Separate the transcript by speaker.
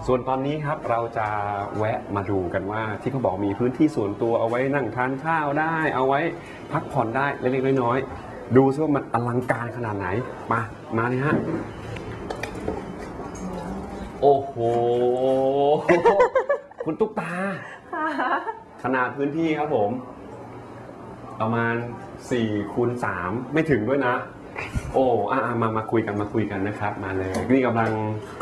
Speaker 1: ส่วนตอนนี้ครับเราจะแวะมาดูกันว่าที่เขาบอกมีพื้นที่ส่วนตัวเอาไว้นั่งทานข้าวได้เอาไว้พักผ่อนได้เล็กๆน้อยๆดูซิว่ามันอลังการขนาดไหนมาเลยฮะโอ้โห คุณตุ๊กตาขนาดพื้นที่ครับผมประมาณ4 คูณ 3ไม่ถึงด้วยนะโอ้มาคุยกันนะครับมาเลยนี่กำลัง